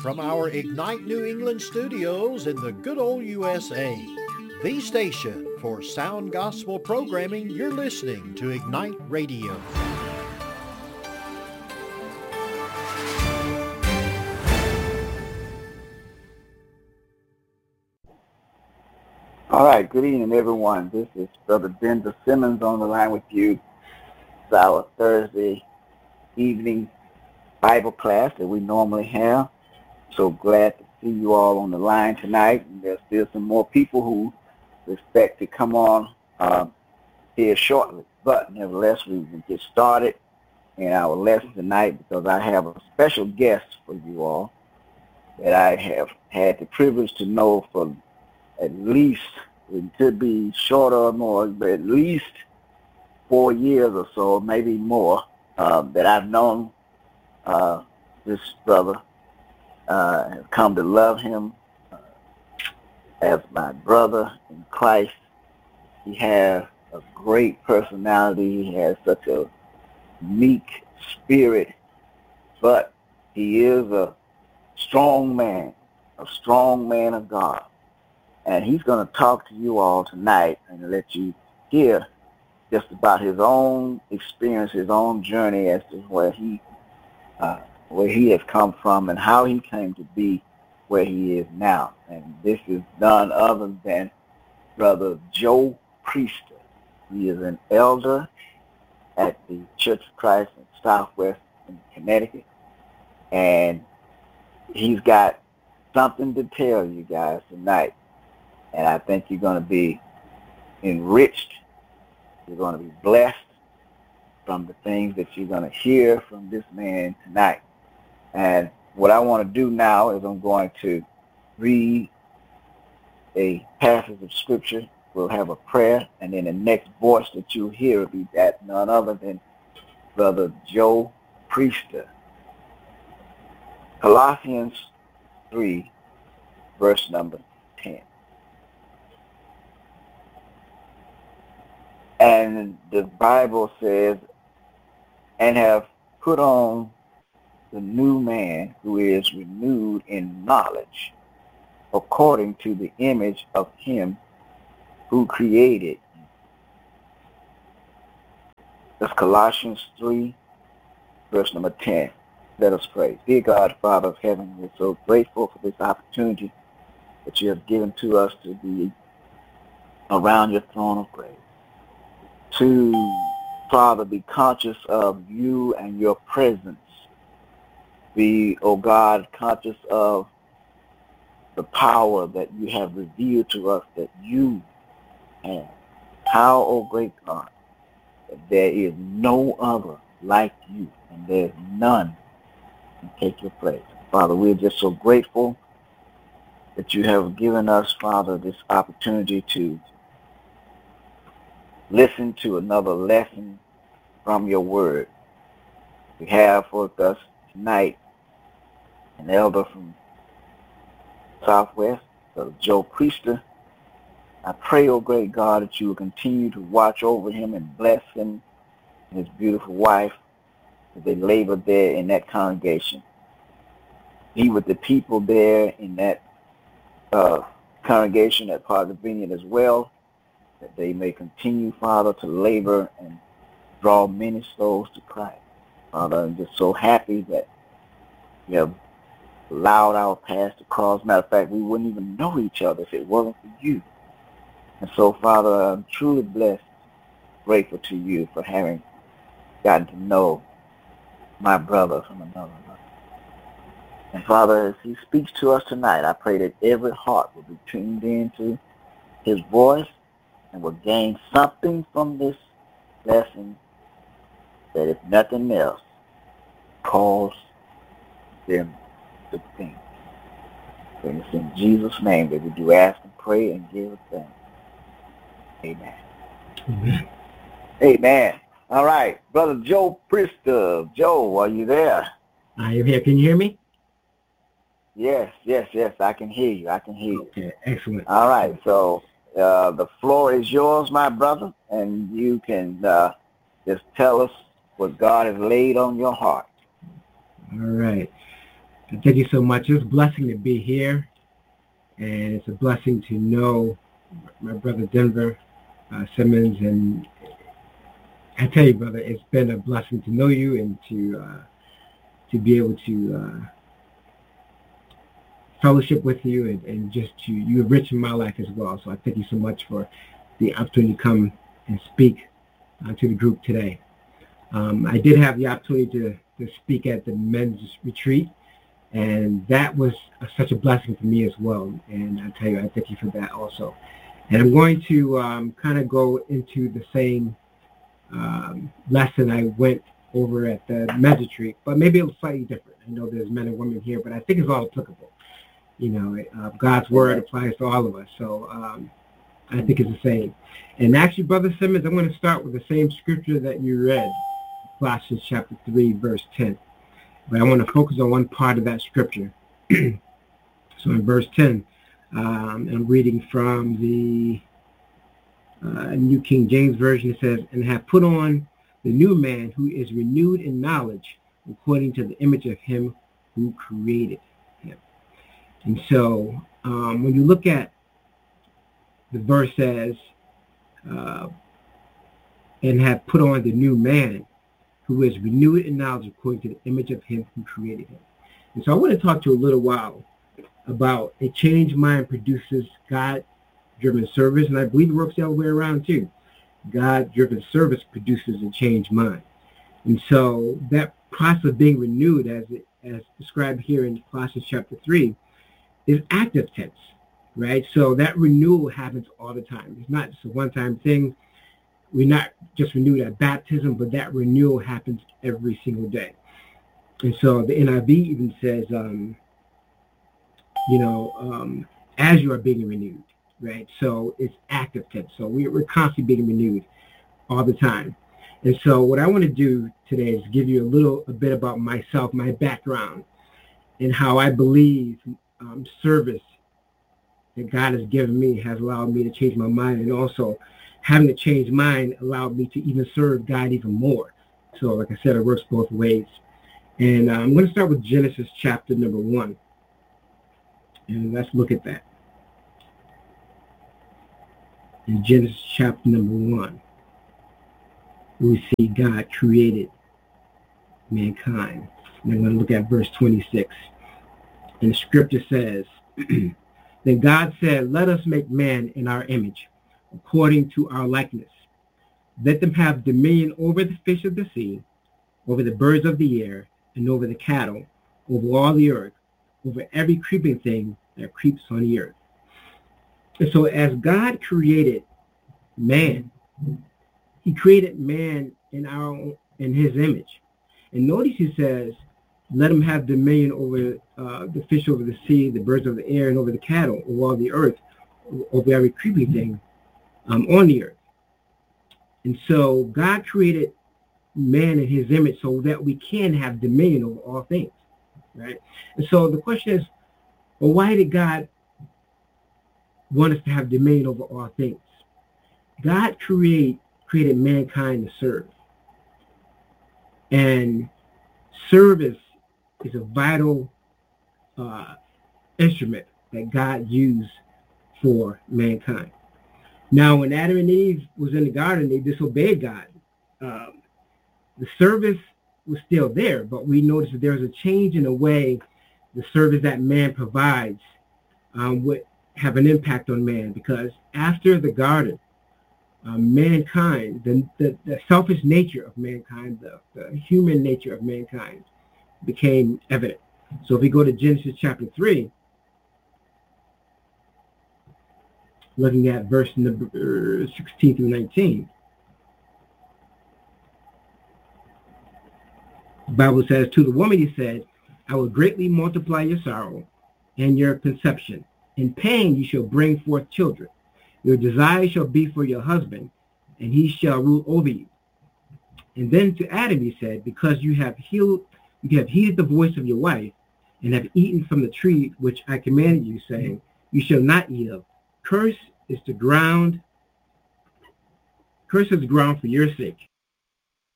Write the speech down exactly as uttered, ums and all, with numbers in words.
from our Ignite New England studios in the good old U S A. The station for sound gospel programming, you're listening to Ignite Radio. All right, good evening, everyone. This is Brother Denver Simmons on the line with you. It's our Thursday evening Bible class that we normally have. So glad to see you all on the line tonight. And there's still some more people who expect to come on uh, here shortly. But nevertheless, we will get started in our lesson tonight because I have a special guest for you all that I have had the privilege to know for at least, it could be shorter or more, but at least four years or so, maybe more, uh, that I've known uh, this brother, uh, have come to love him uh, as my brother in Christ. He has a great personality. He has such a meek spirit, but he is a strong man, a strong man of God. And he's going to talk to you all tonight and let you hear just about his own experience, his own journey as to where he uh, where he has come from and how he came to be where he is now. And this is none other than Brother Joe Priester. He is an elder at the Church of Christ in Southwest in Connecticut. And he's got something to tell you guys tonight. And I think you're going to be enriched. You're going to be blessed from the things that you're going to hear from this man tonight. And what I want to do now is I'm going to read a passage of Scripture. We'll have a prayer, and then the next voice that you'll hear will be that none other than Brother Joe Priester. Colossians three, verse number ten. And the Bible says, and have put on the new man who is renewed in knowledge according to the image of him who created you. That's Colossians three, verse number ten. Let us pray. Dear God, Father of heaven, we're so grateful for this opportunity that you have given to us to be around your throne of grace. To, Father, be conscious of you and your presence. Be, oh God, conscious of the power that you have revealed to us that you have. How, oh great God, that there is no other like you, and there's none can take your place. Father, we're just so grateful that you have given us, Father, this opportunity to listen to another lesson from your word. We have with us tonight an elder from Southwest, Brother Joe Priester. I pray, oh great God, that you will continue to watch over him and bless him and his beautiful wife as they labor there in that congregation. Be with the people there in that uh, congregation, that part of the vineyard as well, that they may continue, Father, to labor and draw many souls to Christ. Father, I'm just so happy that you have allowed our paths to cross. Matter of fact, we wouldn't even know each other if it wasn't for you. And so, Father, I'm truly blessed, grateful to you for having gotten to know my brother from another mother. And Father, as he speaks to us tonight, I pray that every heart will be tuned into his voice and will gain something from this lesson that, if nothing else, cause them to think. And it's in Jesus' name that we do ask and pray and give thanks. Amen. Amen. Amen. All right. Brother Joe Priester. Joe, are you there? I am here. Can you hear me? Yes, yes, yes. I can hear you. I can hear you. Okay, excellent. All right. So uh, the floor is yours, my brother, and you can uh, just tell us what God has laid on your heart. All right. Thank you so much. It's a blessing to be here, and it's a blessing to know my brother Denver uh, Simmons. And I tell you, brother, it's been a blessing to know you and to uh, to be able to uh, fellowship with you, and, and just to you enriching my life as well. So I thank you so much for the opportunity to come and speak uh, to the group today. Um, I did have the opportunity to, to speak at the men's retreat, and that was a, such a blessing for me as well. And I tell you, I thank you for that also. And I'm going to um, kind of go into the same um, lesson I went over at the men's retreat, but maybe it was slightly different. I know there's men and women here, but I think it's all applicable. You know, uh, God's word applies to all of us. So um, I think it's the same. And actually, Brother Simmons, I'm going to start with the same scripture that you read, Colossians chapter three, verse ten. But I want to focus on one part of that scripture. So in verse ten, um, I'm reading from the uh, New King James Version. It says, and have put on the new man who is renewed in knowledge according to the image of him who created him. And so um, when you look at the verse says, uh, and have put on the new man who is renewed in knowledge according to the image of him who created him. And so I want to talk to you a little while about a changed mind produces God-driven service, and I believe it works the other way around too. God-driven service produces a changed mind. And so that process of being renewed, as it, as described here in Colossians chapter three, is active tense, right? So that renewal happens all the time. It's not just a one-time thing. We're not just renewed at baptism, but that renewal happens every single day. And so the N I V even says, um, you know, um, as you are being renewed, right? So it's active tense. So we, we're constantly being renewed all the time. And so what I want to do today is give you a little a bit about myself, my background, and how I believe um, service that God has given me has allowed me to change my mind, and also having a changed mind allowed me to even serve God even more. So like I said, it works both ways. And uh, I'm going to start with Genesis chapter number one. And let's look at that. In Genesis chapter number one, we see God created mankind. And I'm going to look at verse twenty-six. And the scripture says, then God said, let us make man in our image, according to our likeness. Let them have dominion over the fish of the sea, over the birds of the air, and over the cattle, over all the earth, over every creeping thing that creeps on the earth. And so as God created man, he created man in our in his image. And notice he says, let him have dominion over uh, the fish over the sea, the birds of the air, and over the cattle, over all the earth, over every creeping thing um, on the earth. And so God created man in his image so that we can have dominion over all things, right? And so the question is, well, why did God want us to have dominion over all things? God create, created mankind to serve. And service is a vital uh, instrument that God used for mankind. Now, when Adam and Eve was in the garden, they disobeyed God. Um, the service was still there, but we noticed that there was a change in the way the service that man provides um, would have an impact on man, because after the garden, uh, mankind, the, the, the selfish nature of mankind, the, the human nature of mankind became evident. So if we go to Genesis chapter three, looking at verse number sixteen through nineteen, the Bible says, to the woman he said, I will greatly multiply your sorrow and your conception. In pain you shall bring forth children. Your desire shall be for your husband, and he shall rule over you. And then to Adam he said, because you have healed, you have heeded the voice of your wife, and have eaten from the tree which I commanded you, saying, you shall not eat of. Curse is the ground, curse is the ground for your sake.